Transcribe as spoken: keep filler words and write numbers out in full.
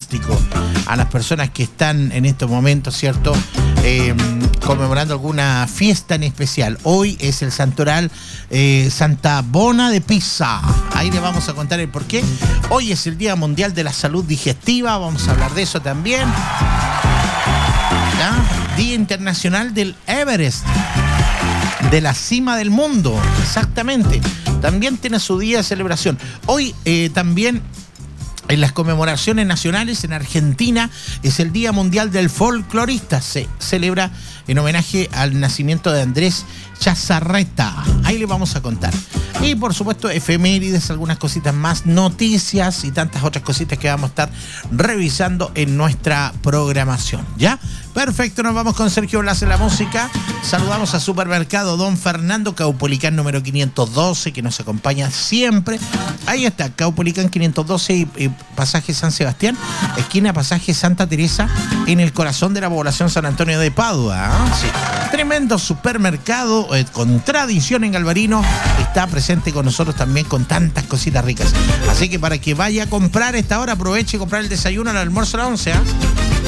pronóstico a las personas que están en estos momentos, ¿cierto? Eh, conmemorando alguna fiesta en especial. Hoy es el santoral eh, Santa Bona de Pisa. Ahí le vamos a contar el porqué. Hoy es el Día Mundial de la Salud Digestiva. Vamos a hablar de eso también. ¿Ya? Día Internacional del Everest, de la cima del mundo, exactamente. También tiene su día de celebración. Hoy eh, también en las conmemoraciones nacionales en Argentina es el Día Mundial del Folclorista. Se celebra en homenaje al nacimiento de Andrés Chazarreta. Ahí le vamos a contar. Y por supuesto efemérides, algunas cositas más, noticias y tantas otras cositas que vamos a estar revisando en nuestra programación. ¿Ya? Perfecto, nos vamos con Sergio Blas en la música. Saludamos a Supermercado Don Fernando, Caupolicán número quinientos doce, que nos acompaña siempre. Ahí está, Caupolicán quinientos doce y, y Pasaje San Sebastián, esquina Pasaje Santa Teresa, en el corazón de la población San Antonio de Padua. ¿eh? Sí. Tremendo supermercado eh, con tradición en Galvarino. Está presente con nosotros también con tantas cositas ricas. Así que para que vaya a comprar a esta hora, aproveche y comprar el desayuno, el almuerzo a la once. ¿eh?